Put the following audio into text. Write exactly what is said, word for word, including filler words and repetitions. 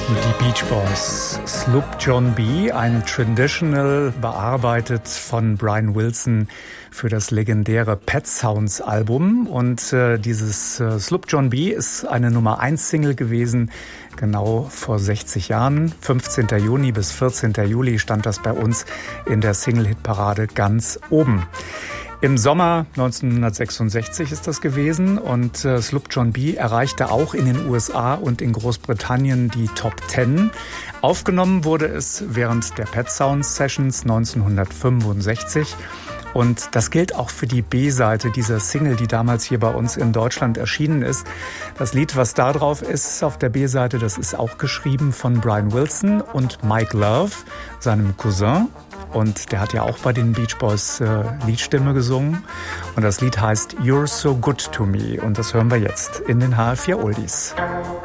Die Beach Boys, Sloop John B., ein Traditional, bearbeitet von Brian Wilson für das legendäre Pet Sounds Album. Und äh, dieses äh, Sloop John B. ist eine Nummer eins Single gewesen, genau vor sechzig Jahren. fünfzehnter Juni bis vierzehnter Juli stand das bei uns in der Single-Hit-Parade ganz oben. Im Sommer neunzehnhundertsechsundsechzig ist das gewesen und äh, Sloop John B. erreichte auch in den U S A und in Großbritannien die Top Ten. Aufgenommen wurde es während der Pet Sounds Sessions neunzehnhundertfünfundsechzig. Und das gilt auch für die B-Seite dieser Single, die damals hier bei uns in Deutschland erschienen ist. Das Lied, was da drauf ist auf der B-Seite, das ist auch geschrieben von Brian Wilson und Mike Love, seinem Cousin. Und der hat ja auch bei den Beach Boys äh, Liedstimme gesungen. Und das Lied heißt You're So Good To Me. Und das hören wir jetzt in den H R vier Oldies.